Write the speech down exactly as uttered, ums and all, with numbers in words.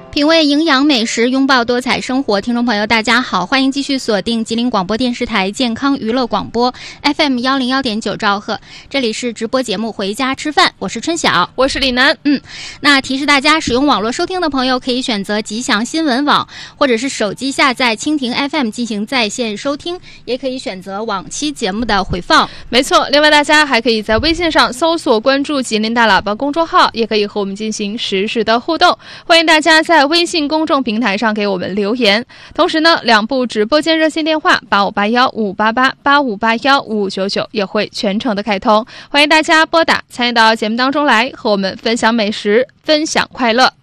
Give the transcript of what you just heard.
品味营养美食，拥抱多彩生活。听众朋友大家好，欢迎继续锁定吉林广播电视台健康娱乐广播 F M 一零一点九兆赫，这里是直播节目回家吃饭，我是春晓， 我是李楠。 嗯，那提示大家，使用网络收听的朋友可以选择吉祥新闻网，或者是手机下载蜻蜓 F M 进行在线收听，也可以选择往期节目的回放。 没错，另外大家还可以在微信上搜索关注吉林大喇叭公众号，也可以和我们进行实时的互动。欢迎大家在微信公众平台上给我们留言。同时呢，两部直播间热线电话八五八幺五八八八五八幺五五九九也会全程的开通，欢迎大家拨打参与到节目当中来，和我们分享美食，分享快乐。